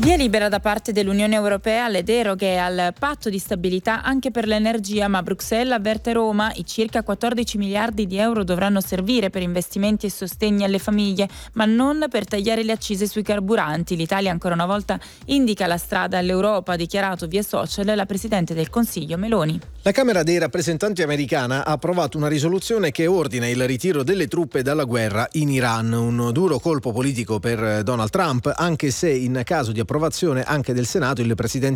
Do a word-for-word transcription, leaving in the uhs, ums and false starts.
Via libera da parte dell'Unione Europea alle deroghe al patto di stabilità anche per l'energia, ma Bruxelles avverte Roma: i circa quattordici miliardi di euro dovranno servire per investimenti e sostegni alle famiglie, ma non per tagliare le accise sui carburanti. L'Italia ancora una volta indica la strada all'Europa, ha dichiarato via social la Presidente del Consiglio Meloni. La Camera dei rappresentanti americana ha approvato una risoluzione che ordina il ritiro delle truppe dalla guerra in Iran, un duro colpo politico per Donald Trump, anche se in caso di approvazione anche del Senato il Presidente